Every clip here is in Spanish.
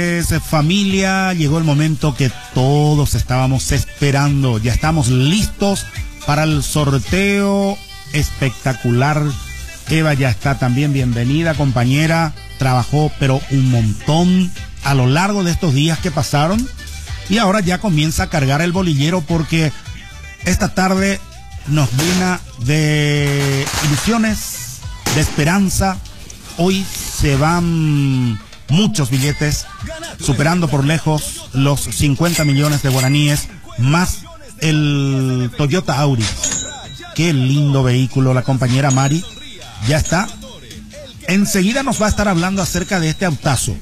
Familia, llegó el momento que todos estábamos esperando. Ya estamos listos para el sorteo espectacular. Eva ya está también, bienvenida compañera. Trabajó pero un montón a lo largo de estos días que pasaron. Y ahora ya comienza a cargar el bolillero porque esta tarde nos llena de ilusiones, de esperanza. Hoy se van muchos billetes, superando por lejos los 50 millones de guaraníes, más el Toyota Auris. Qué lindo vehículo, la compañera Mari ya está. Enseguida nos va a estar hablando acerca de este autazo.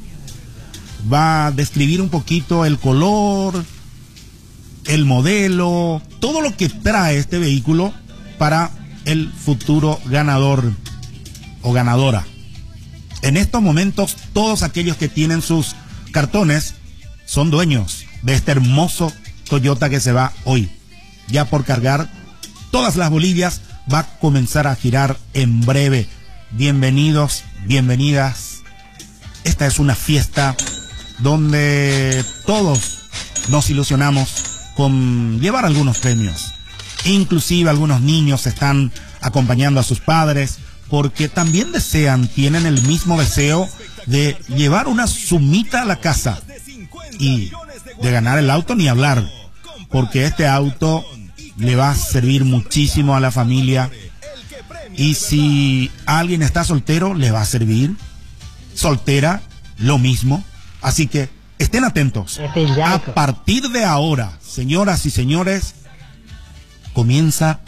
Va a describir un poquito el color, el modelo, todo lo que trae este vehículo para el futuro ganador o ganadora. En estos momentos, todos aquellos que tienen sus cartones son dueños de este hermoso Toyota que se va hoy. Ya por cargar todas las bolillas, va a comenzar a girar en breve. Bienvenidos, bienvenidas. Esta es una fiesta donde todos nos ilusionamos con llevar algunos premios. Inclusive algunos niños están acompañando a sus padres, porque también tienen el mismo deseo de llevar una sumita a la casa y de ganar el auto ni hablar, porque este auto le va a servir muchísimo a la familia. Y si alguien está soltero, le va a servir. Soltera, lo mismo. Así que estén atentos. A partir de ahora, señoras y señores, comienza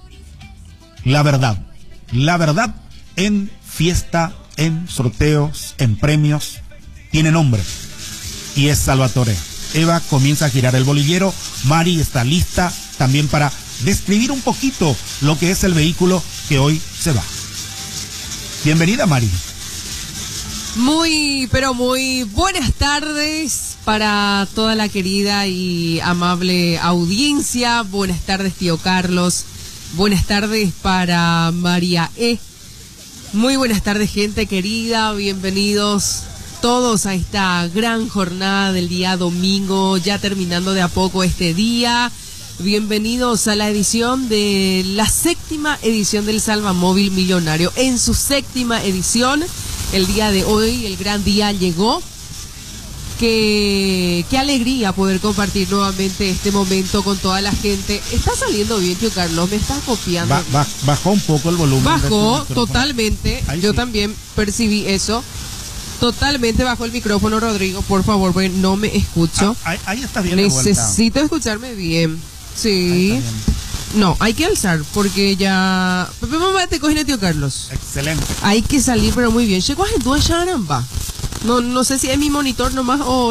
la verdad. La verdad en fiesta, en sorteos, en premios, tiene nombre y es Salvatore. Eva comienza a girar el bolillero. Mari está lista también para describir un poquito lo que es el vehículo que hoy se va. Bienvenida, Mari. Muy, pero muy buenas tardes para toda la querida y amable audiencia. Buenas tardes, tío Carlos. Buenas tardes para María E. Muy buenas tardes, gente querida. Bienvenidos todos a esta gran jornada del día domingo, ya terminando de a poco este día. Bienvenidos a la edición de la 7ª edición del Salvamóvil Millonario. En su 7ª edición, el día de hoy, el gran día llegó. Qué alegría poder compartir nuevamente este momento con toda la gente. Está saliendo bien, tío Carlos, me está copiando. Bajó un poco el volumen. Bajó totalmente. Ahí yo sí. También percibí eso. Totalmente bajó el micrófono, Rodrigo, por favor, porque no me escucho. Ahí está bien. Necesito escucharme bien. Sí. No, hay que alzar porque ya... Mamá, te cogen, tío Carlos. Excelente. Hay que salir, pero muy bien. Llegó a tu charamba. No sé si es mi monitor nomás o...